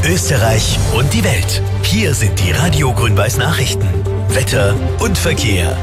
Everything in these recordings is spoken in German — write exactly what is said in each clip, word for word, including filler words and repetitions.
Österreich und die Welt. Hier sind die Radio Grün-Weiß Nachrichten. Wetter und Verkehr.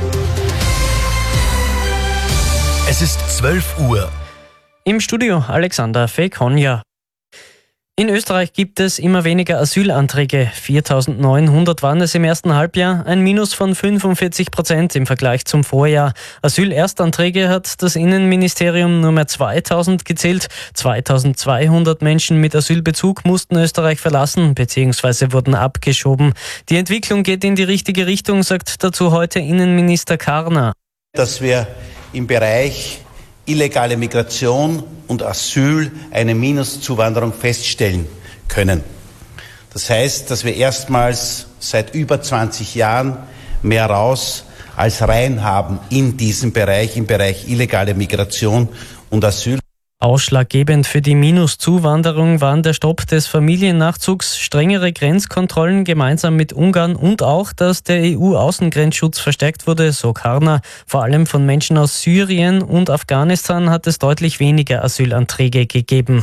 Es ist zwölf Uhr. Im Studio Alexander Fekonja. In Österreich gibt es immer weniger Asylanträge. viertausendneunhundert waren es im ersten Halbjahr, ein Minus von fünfundvierzig Prozent im Vergleich zum Vorjahr. Asylerstanträge hat das Innenministerium nur mehr zweitausend gezählt. zweitausendzweihundert Menschen mit Asylbezug mussten Österreich verlassen bzw. wurden abgeschoben. Die Entwicklung geht in die richtige Richtung, sagt dazu heute Innenminister Karner. Dass wir im Bereich illegale Migration und Asyl eine Minuszuwanderung feststellen können. Das heißt, dass wir erstmals seit über zwanzig Jahren mehr raus als rein haben in diesem Bereich, im Bereich illegale Migration und Asyl. Ausschlaggebend für die Minuszuwanderung waren der Stopp des Familiennachzugs, strengere Grenzkontrollen gemeinsam mit Ungarn und auch, dass der E U-Außengrenzschutz verstärkt wurde, so Karner. Vor allem von Menschen aus Syrien und Afghanistan hat es deutlich weniger Asylanträge gegeben.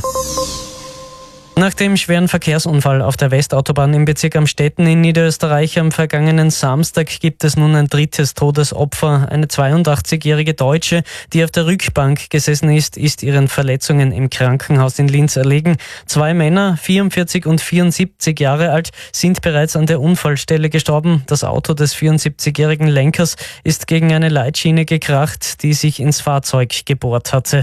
Nach dem schweren Verkehrsunfall auf der Westautobahn im Bezirk Amstetten in Niederösterreich am vergangenen Samstag gibt es nun ein drittes Todesopfer. Eine zweiundachtzigjährige Deutsche, die auf der Rückbank gesessen ist, ist ihren Verletzungen im Krankenhaus in Linz erlegen. Zwei Männer, vierundvierzig und vierundsiebzig Jahre alt, sind bereits an der Unfallstelle gestorben. Das Auto des vierundsiebzigjährigen Lenkers ist gegen eine Leitschiene gekracht, die sich ins Fahrzeug gebohrt hatte.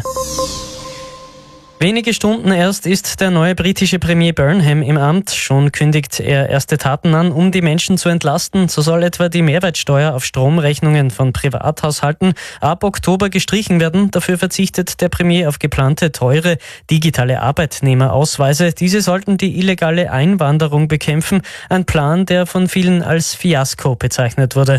Wenige Stunden erst ist der neue britische Premier Burnham im Amt. Schon kündigt er erste Taten an, um die Menschen zu entlasten. So soll etwa die Mehrwertsteuer auf Stromrechnungen von Privathaushalten ab Oktober gestrichen werden. Dafür verzichtet der Premier auf geplante, teure digitale Arbeitnehmerausweise. Diese sollten die illegale Einwanderung bekämpfen. Ein Plan, der von vielen als Fiasko bezeichnet wurde.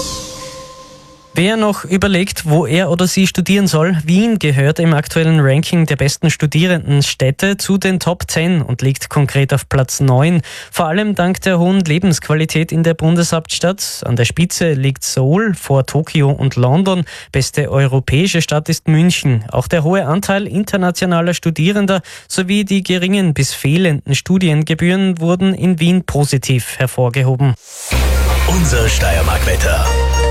Wer noch überlegt, wo er oder sie studieren soll, Wien gehört im aktuellen Ranking der besten Studierendenstädte zu den Top zehn und liegt konkret auf Platz neun. Vor allem dank der hohen Lebensqualität in der Bundeshauptstadt. An der Spitze liegt Seoul vor Tokio und London. Beste europäische Stadt ist München. Auch der hohe Anteil internationaler Studierender sowie die geringen bis fehlenden Studiengebühren wurden in Wien positiv hervorgehoben. Unser Steiermark-Wetter.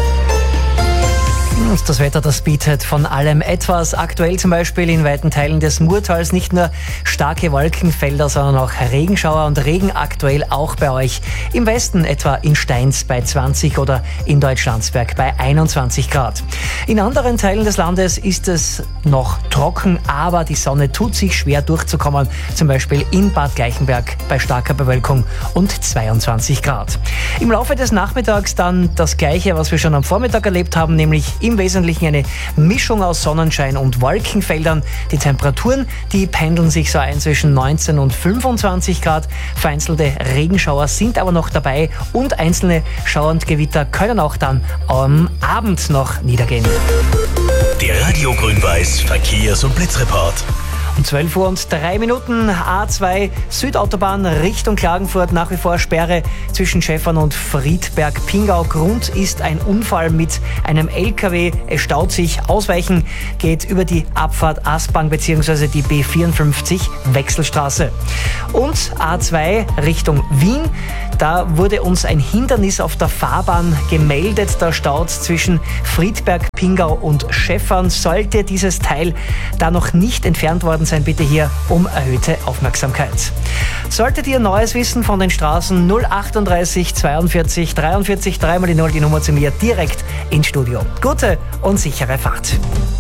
Und das Wetter, das bietet von allem etwas. Aktuell zum Beispiel in weiten Teilen des Murtals nicht nur starke Wolkenfelder, sondern auch Regenschauer und Regen aktuell auch bei euch. Im Westen etwa in Steins bei zwanzig oder in Deutschlandsberg bei einundzwanzig Grad. In anderen Teilen des Landes ist es noch trocken, aber die Sonne tut sich schwer durchzukommen. Zum Beispiel in Bad Gleichenberg bei starker Bewölkung und zweiundzwanzig Grad. Im Laufe des Nachmittags dann das Gleiche, was wir schon am Vormittag erlebt haben, nämlich im Wesentlichen eine Mischung aus Sonnenschein und Wolkenfeldern. Die Temperaturen, die pendeln sich so ein zwischen neunzehn und fünfundzwanzig Grad. Vereinzelte Regenschauer sind aber noch dabei und einzelne Schauer und Gewitter können auch dann am Abend noch niedergehen. Der Radio Grün-Weiß Verkehrs- und Blitzreport. Um zwölf Uhr und drei Minuten, A zwei Südautobahn Richtung Klagenfurt, nach wie vor Sperre zwischen Schäffern und Friedberg-Pingau. Grund ist ein Unfall mit einem L K W. Es staut sich. Ausweichen geht über die Abfahrt Aspang bzw. die B vierundfünfzig Wechselstraße. Und A zwei Richtung Wien. Da wurde uns ein Hindernis auf der Fahrbahn gemeldet. Da staut zwischen Friedberg-Pingau und Schäffern. Sollte dieses Teil da noch nicht entfernt worden sein, bitte hier um erhöhte Aufmerksamkeit. Solltet ihr Neues wissen von den Straßen, null achtunddreißig zweiundvierzig dreiundvierzig dreimal die Null, die Nummer zu mir direkt ins Studio. Gute und sichere Fahrt.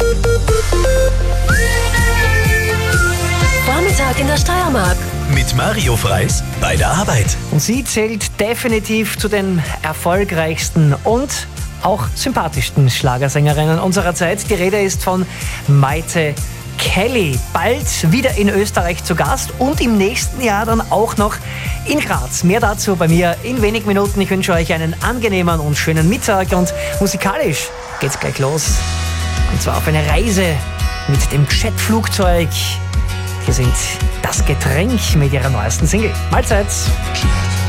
Vormittag in der Steiermark. Mit Mario Freis bei der Arbeit. Und sie zählt definitiv zu den erfolgreichsten und auch sympathischsten Schlagersängerinnen unserer Zeit. Die Rede ist von Maite Kelly, bald wieder in Österreich zu Gast und im nächsten Jahr dann auch noch in Graz. Mehr dazu bei mir in wenigen Minuten. Ich wünsche euch einen angenehmen und schönen Mittag und musikalisch geht's gleich los. Und zwar auf eine Reise mit dem Jetflugzeug. Hier sind Das Getränk mit ihrer neuesten Single. Mahlzeit!